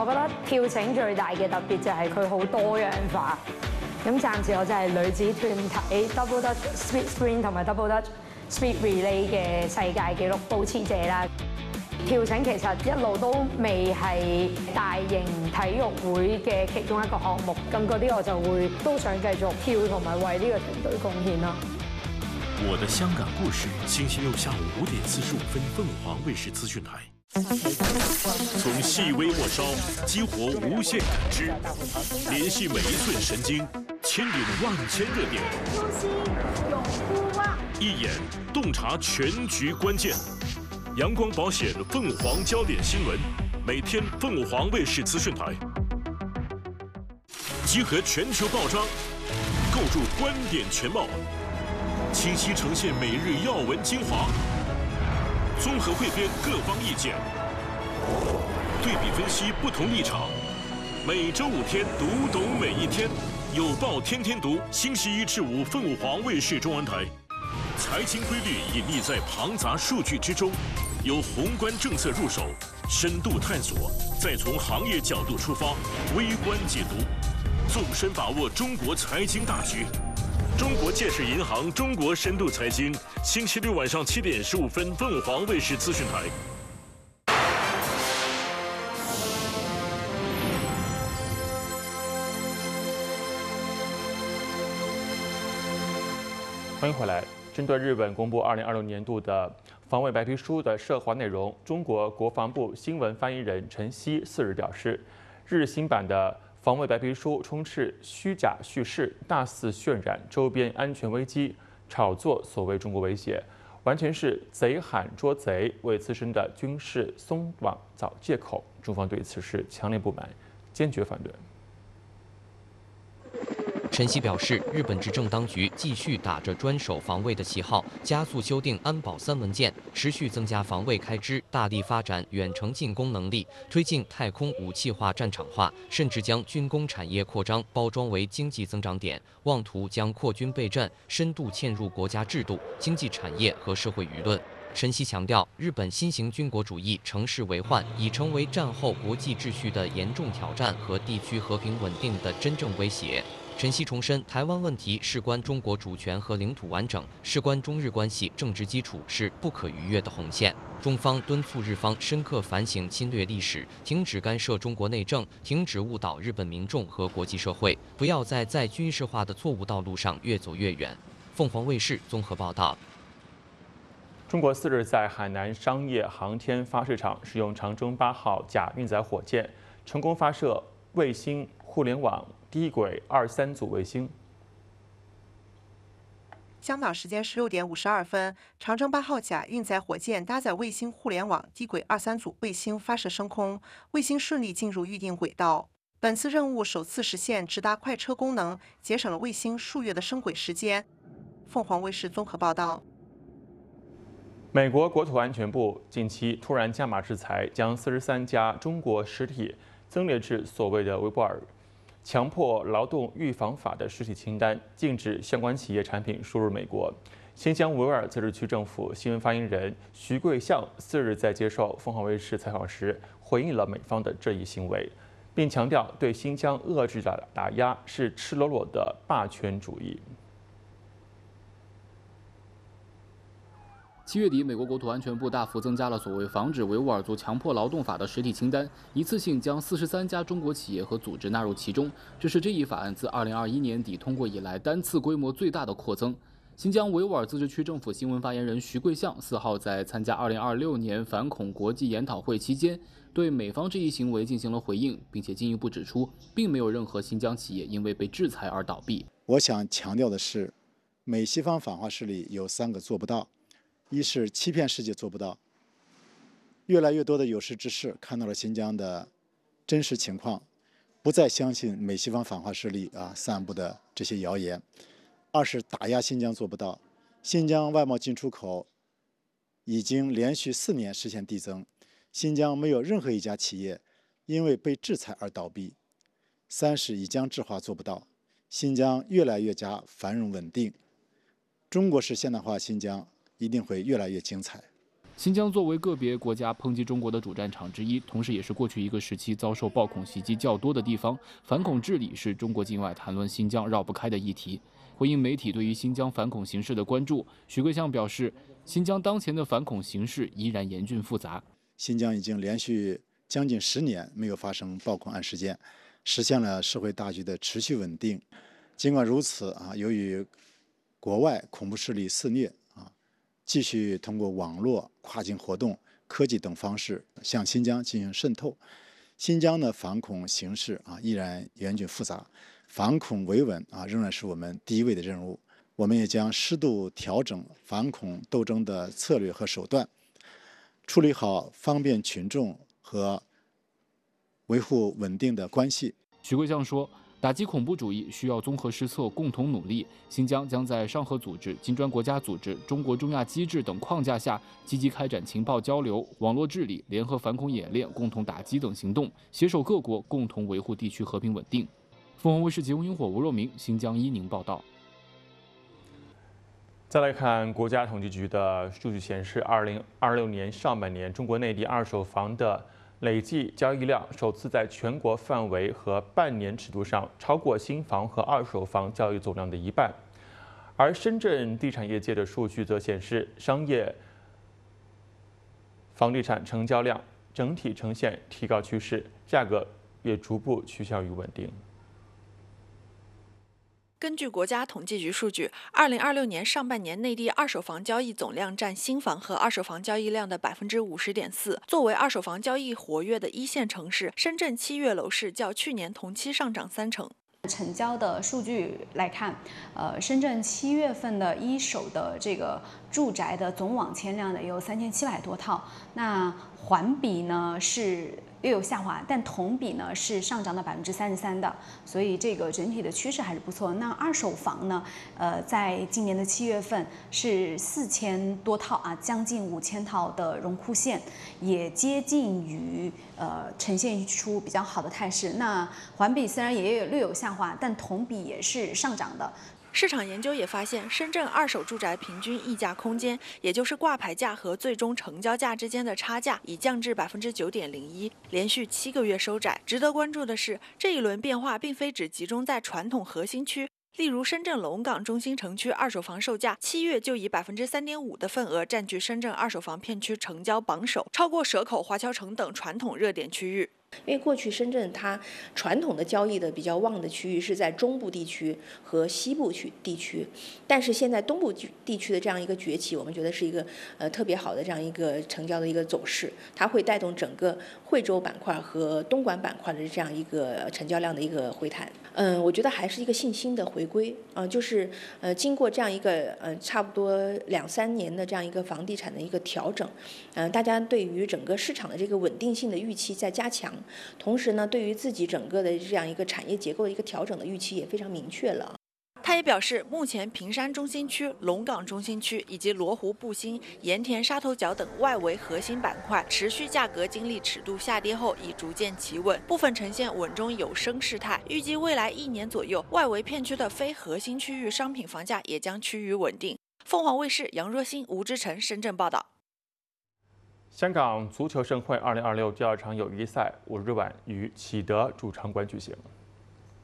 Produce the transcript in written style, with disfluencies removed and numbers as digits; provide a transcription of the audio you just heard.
我覺得跳繩最大嘅特別就係佢好多樣化。咁暫時我就係女子團體 Double Dutch Speed Sprint 同埋 Double Dutch Speed Relay 嘅世界紀錄保持者啦。跳繩其實一路都未係大型體育會嘅其中一個項目，咁嗰啲我就會都想繼續跳同埋為呢個團隊貢獻啦。 我的香港故事，星期六下午5點45分，鳳凰衛視資訊台。從細微末梢激活無限感知，聯繫每一寸神經，牽引萬千熱點。呼吸，永不忘。一眼洞察全局關鍵。陽光保險鳳凰焦點新聞，每天鳳凰衛視資訊台。集合全球報章，構築觀點全貌，清晰呈現每日要聞精華。綜合匯編各方意見，對比分析不同立場。每周5天，讀懂每一天。有報天天讀，星期1至5，鳳凰衛視中文台。財經規律隱匿在龐雜數據之中，由宏觀政策入手，深度探索，再從行業角度出發，微觀解讀，縱深把握中國財經大局。中國建設銀行中國深度財經，星期6晚上7點15分，鳳凰衛視資訊台。 欢迎回来。针对日本公布2026年度的防卫白皮书的涉华内容，中国国防部新闻发言人陈希4日表示，日新版的防卫白皮书充斥虚假叙事，大肆渲染周边安全危机，炒作所谓中国威胁，完全是贼喊捉贼，为自身的军事松绑找借口。中方对此事强烈不满，坚决反对。 陈希表示，日本执政当局继续打着专守防卫的旗号，加速修订安保3文件，持续增加防卫开支，大力发展远程进攻能力，推进太空武器化、战场化，甚至将军工产业扩张包装为经济增长点，妄图将扩军备战深度嵌入国家制度、经济产业和社会舆论。陈希强调，日本新型军国主义乘势为患，已成为战后国际秩序的严重挑战和地区和平稳定的真正威胁。陈希重申，台湾问题事关中国主权和领土完整，事关中日关系政治基础，是不可逾越的红线。中方敦促日方深刻反省侵略历史，停止干涉中国内政，停止误导日本民众和国际社会，不要在军事化的错误道路上越走越远。凤凰卫视综合报道。 中国4日在海南商业航天发射场使用长征8号甲运载火箭，成功发射卫星互联网低轨23组卫星。 香港时间16点52分，长征8号甲运载火箭搭载卫星互联网低轨23组卫星发射升空，卫星顺利进入预定轨道。本次任务首次实现直达快车功能，节省了卫星数月的升轨时间。凤凰卫视综合报道。 美国国土安全部近期突然加码制裁，将43家中国实体增列至所谓的维吾尔强迫劳动预防法的实体清单，禁止相关企业产品输入美国。新疆维吾尔自治区政府新闻发言人徐桂相4日在接受凤凰卫视采访时，回应了美方的这一行为，并强调对新疆遏制的打压是赤裸裸的霸权主义。 7月底，美国国土安全部大幅增加了所谓防止维吾尔族强迫劳动法的实体清单，一次性将43家中国企业和组织纳入其中。这是这一法案自2021年底通过以来单次规模最大的扩增。新疆维吾尔自治区政府新闻发言人徐桂相4号在参加2026年反恐国际研讨会期间，对美方这一行为进行了回应，并且进一步指出，并没有任何新疆企业因为被制裁而倒闭。 我想强调的是，美西方反华势力有3个做不到。一是欺骗世界做不到，越来越多的有识之士看到了新疆的真实情况，不再相信美西方反华势力散布的这些谣言。二是打压新疆做不到，新疆外贸进出口已经连续4年实现递增，新疆没有任何一家企业因为被制裁而倒闭。三是以疆制华做不到，新疆越来越加繁荣稳定，中国式现代化新疆一定会越来越精彩。 新疆作为个别国家抨击中国的主战场之一，同时也是过去一个时期遭受暴恐袭击较多的地方，反恐治理是中国境外谈论新疆绕不开的议题。回应媒体对于新疆反恐形势的关注，许桂相表示，新疆当前的反恐形势依然严峻复杂。 新疆已经连续将近10年没有发生暴恐案事件，实现了社会大局的持续稳定。尽管如此由于国外恐怖势力肆虐继续通过网络、跨境活动、科技等方式向新疆进行渗透。新疆的反恐形势依然严峻复杂，反恐维稳仍然是我们第一位的任务。我们也将适度调整反恐斗争的策略和手段，处理好方便群众和维护稳定的关系。 许桂相说，打击恐怖主义需要综合施策，共同努力。新疆将在上合组织、金砖国家组织、中国中亚机制等框架下，积极开展情报交流、网络治理、联合反恐演练、共同打击等行动，携手各国共同维护地区和平稳定。凤凰卫视节目萤火吴若明，新疆伊宁报道。 再来看国家统计局的数据显示，2026年上半年，中国内地二手房的累计交易量首次在全国范围和半年尺度上超过新房和二手房交易总量的一半。而深圳地产业界的数据则显示，商业房地产成交量整体呈现提高趋势，价格也逐步趋向于稳定。 根据国家统计局数据，2026年上半年内地二手房交易总量占新房和二手房交易量的50.4%。作为二手房交易活跃的一线城市，深圳7月楼市较去年同期上涨30%。 成交的数据来看，深圳7月份的一手的这个住宅的总网签量呢有3700多套，那环比呢是略有下滑，但同比呢是上涨了33%的，所以这个整体的趋势还是不错。那二手房呢，在今年的7月份是4000多套将近5000套的荣枯线，也接近于呈现出比较好的态势。那环比虽然也略有下滑，但同比也是上涨的。 市场研究也发现，深圳二手住宅平均溢价空间，也就是挂牌价和最终成交价之间的差价，已降至9.01%，连续7个月收窄。值得关注的是，这一轮变化并非只集中在传统核心区。例如，深圳龙岗中心城区二手房售价7月就以3.5%的份额占据深圳二手房片区成交榜首，超过蛇口、华侨城等传统热点区域。 因为过去深圳它传统的交易的比较旺的区域是在中部地区和西部地区，但是现在东部地区的这样一个崛起，我们觉得是一个特别好的这样一个成交的一个走势，它会带动整个惠州板块和东莞板块的这样一个成交量的一个回弹。我觉得还是一个信心的回归就是经过这样一个差不多2-3年的这样一个房地产的一个调整，大家对于整个市场的这个稳定性的预期在加强。同时呢，对于自己整个的这样一个产业结构的一个调整的预期也非常明确了。 他也表示，目前坪山中心区、龙岗中心区以及罗湖步新、盐田沙头角等外围核心板块，持续价格经历尺度下跌后已逐渐企稳，部分呈现稳中有升势态。预计未来1年左右，外围片区的非核心区域商品房价也将趋于稳定。凤凰卫视杨若欣、吴志成深圳报道。 香港足球盛会2026第2场友谊赛5日晚于启德主场馆举行。